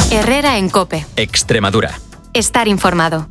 Herrera en COPE. Extremadura. Estar informado.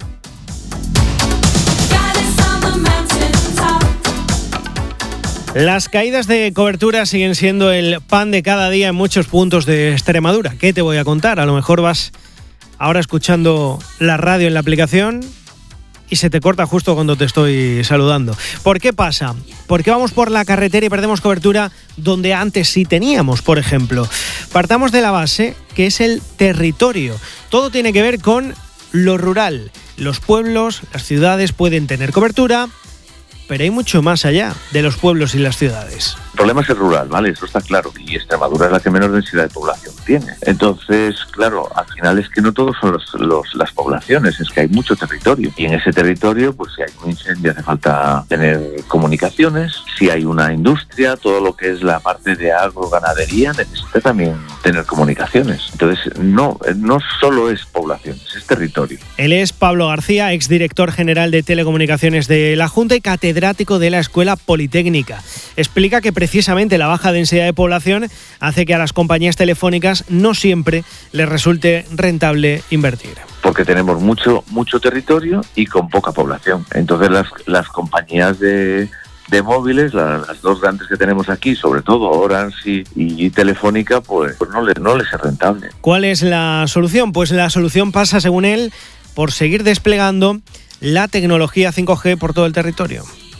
Las caídas de cobertura siguen siendo el pan de cada día en muchos puntos de Extremadura. ¿Qué te voy a contar? A lo mejor vas ahora escuchando la radio en la aplicación y se te corta justo cuando te estoy saludando. ¿Por qué pasa? Porque vamos por la carretera y perdemos cobertura donde antes sí teníamos, por ejemplo. Partamos de la base, que es el territorio. Todo tiene que ver con lo rural. Los pueblos, las ciudades pueden tener cobertura, pero hay mucho más allá de los pueblos y las ciudades. El problema es el rural, ¿vale? Eso está claro. Y Extremadura es la que menos densidad de población tiene. Entonces, claro, al final es que no todos son las poblaciones, es que hay mucho territorio. Y en ese territorio, pues si hay un incendio hace falta tener comunicaciones. Si hay una industria, todo lo que es la parte de agroganadería necesita también tener comunicaciones. Entonces, no solo es población, es territorio. Él es Pablo García, exdirector general de Telecomunicaciones de la Junta y catedrático de la Escuela Politécnica. Explica que precisamente la baja densidad de población hace que a las compañías telefónicas no siempre les resulte rentable invertir. Porque tenemos mucho territorio y con poca población. Entonces las compañías de móviles, las dos grandes que tenemos aquí, sobre todo Orange y Telefónica, pues no les es rentable. ¿Cuál es la solución? Pues la solución pasa, según él, por seguir desplegando la tecnología 5G por todo el territorio.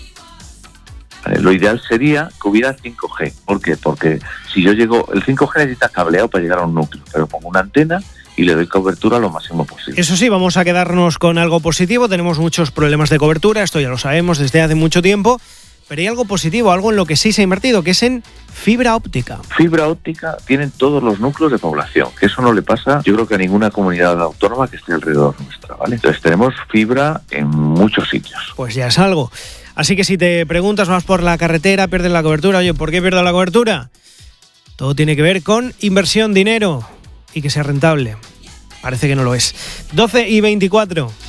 Lo ideal sería que hubiera 5G. ¿Por qué? Porque si yo llego... El 5G necesita cableado para llegar a un núcleo, pero pongo una antena y le doy cobertura lo máximo posible. Eso sí, vamos a quedarnos con algo positivo. Tenemos muchos problemas de cobertura, esto ya lo sabemos desde hace mucho tiempo, pero hay algo positivo, algo en lo que sí se ha invertido, que es en fibra óptica. Fibra óptica tienen todos los núcleos de población, que eso no le pasa, yo creo que a ninguna comunidad autónoma que esté alrededor nuestra, ¿vale? Entonces tenemos fibra en muchos sitios. Pues ya es algo. Así que si te preguntas, vas por la carretera, pierdes la cobertura. Oye, ¿por qué pierdo la cobertura? Todo tiene que ver con inversión, dinero y que sea rentable. Parece que no lo es. 12:24.